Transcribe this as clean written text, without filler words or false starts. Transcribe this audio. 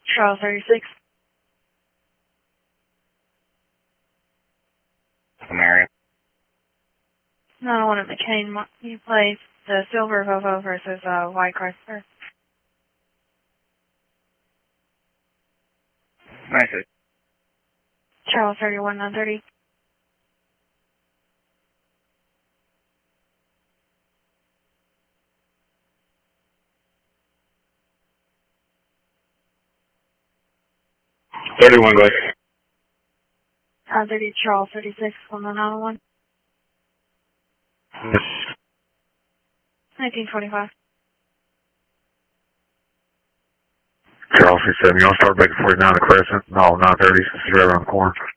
Charles 36. Mary. 901 at McCain. You place the silver Volvo versus white Chrysler. Message. Charles 31 930. Go ahead. 30 Charles 36 on the 901. 1925. Charles 37, you want to start back at 49 the Crescent? No, 930, since you're right around the corner.